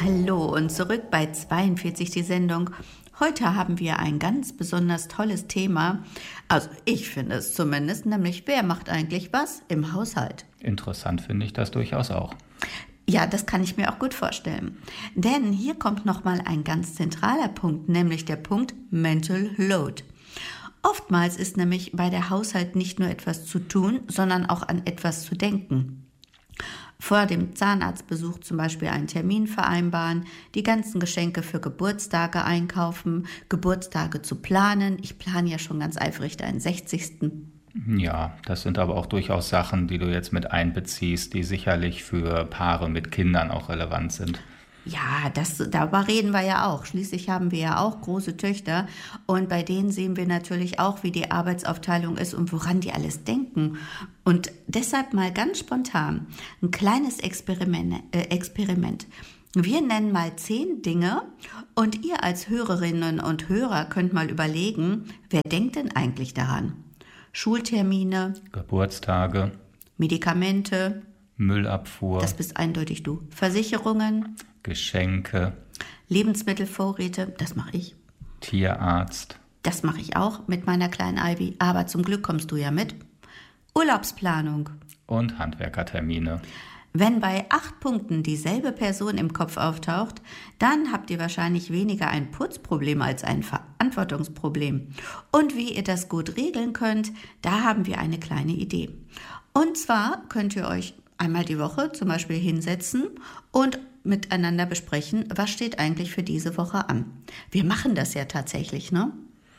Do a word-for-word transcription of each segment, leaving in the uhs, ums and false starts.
Hallo und zurück bei zweiundvierzig die Sendung. Heute haben wir ein ganz besonders tolles Thema, also ich finde es zumindest, nämlich wer macht eigentlich was im Haushalt? Interessant finde ich das durchaus auch. Ja, das kann ich mir auch gut vorstellen. Denn hier kommt nochmal ein ganz zentraler Punkt, nämlich der Punkt Mental Load. Oftmals ist nämlich bei der Haushalt nicht nur etwas zu tun, sondern auch an etwas zu denken. Vor dem Zahnarztbesuch zum Beispiel einen Termin vereinbaren, die ganzen Geschenke für Geburtstage einkaufen, Geburtstage zu planen. Ich plane ja schon ganz eifrig deinen sechzigsten. Ja, das sind aber auch durchaus Sachen, die du jetzt mit einbeziehst, die sicherlich für Paare mit Kindern auch relevant sind. Ja, das, darüber reden wir ja auch. Schließlich haben wir ja auch große Töchter und bei denen sehen wir natürlich auch, wie die Arbeitsaufteilung ist und woran die alles denken. Und deshalb mal ganz spontan ein kleines Experiment. Äh, Experiment. Wir nennen mal zehn Dinge und ihr als Hörerinnen und Hörer könnt mal überlegen, wer denkt denn eigentlich daran? Schultermine, Geburtstage, Medikamente, Müllabfuhr, das bist eindeutig du, Versicherungen, Geschenke, Lebensmittelvorräte, das mache ich. Tierarzt. Das mache ich auch mit meiner kleinen Ivy, aber zum Glück kommst du ja mit. Urlaubsplanung. Und Handwerkertermine. Wenn bei acht Punkten dieselbe Person im Kopf auftaucht, dann habt ihr wahrscheinlich weniger ein Putzproblem als ein Verantwortungsproblem. Und wie ihr das gut regeln könnt, da haben wir eine kleine Idee. Und zwar könnt ihr euch einmal die Woche zum Beispiel hinsetzen und miteinander besprechen, was steht eigentlich für diese Woche an. Wir machen das ja tatsächlich, ne?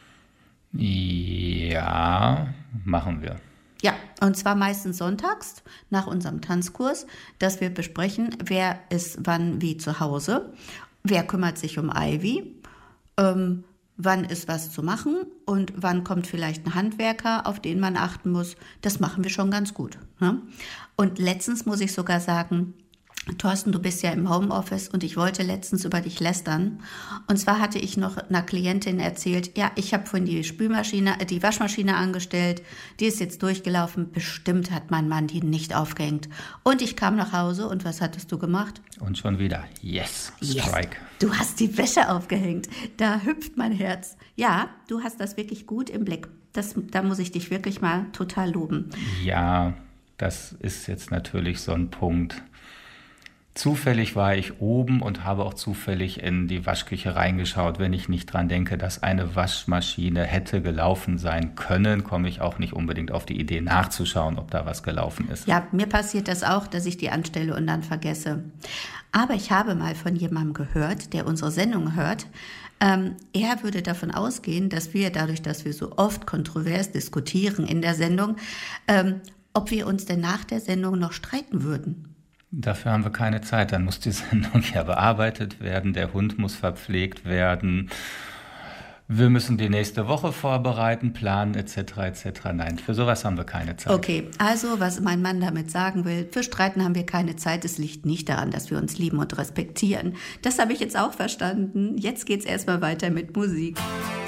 Ja, machen wir. Ja, und zwar meistens sonntags nach unserem Tanzkurs, dass wir besprechen, wer ist wann wie zu Hause, wer kümmert sich um Ivy, ähm, wann ist was zu machen und wann kommt vielleicht ein Handwerker, auf den man achten muss. Das machen wir schon ganz gut. Ne? Und letztens muss ich sogar sagen, Thorsten, du bist ja im Homeoffice und ich wollte letztens über dich lästern. Und zwar hatte ich noch einer Klientin erzählt, ja, ich habe vorhin die Spülmaschine, die Waschmaschine angestellt, die ist jetzt durchgelaufen, bestimmt hat mein Mann die nicht aufgehängt. Und ich kam nach Hause und was hattest du gemacht? Und schon wieder, yes, Strike. Yes. Du hast die Wäsche aufgehängt, da hüpft mein Herz. Ja, du hast das wirklich gut im Blick. Das, da muss ich dich wirklich mal total loben. Ja, das ist jetzt natürlich so ein Punkt. Zufällig war ich oben und habe auch zufällig in die Waschküche reingeschaut. Wenn ich nicht dran denke, dass eine Waschmaschine hätte gelaufen sein können, komme ich auch nicht unbedingt auf die Idee nachzuschauen, ob da was gelaufen ist. Ja, mir passiert das auch, dass ich die anstelle und dann vergesse. Aber ich habe mal von jemandem gehört, der unsere Sendung hört, ähm, er würde davon ausgehen, dass wir dadurch, dass wir so oft kontrovers diskutieren in der Sendung, ähm, ob wir uns denn nach der Sendung noch streiten würden. Dafür haben wir keine Zeit, dann muss die Sendung ja bearbeitet werden, der Hund muss verpflegt werden, wir müssen die nächste Woche vorbereiten, planen et cetera et cetera. Nein, für sowas haben wir keine Zeit. Okay, also was mein Mann damit sagen will, für Streiten haben wir keine Zeit, es liegt nicht daran, dass wir uns lieben und respektieren. Das habe ich jetzt auch verstanden. Jetzt geht's erstmal weiter mit Musik.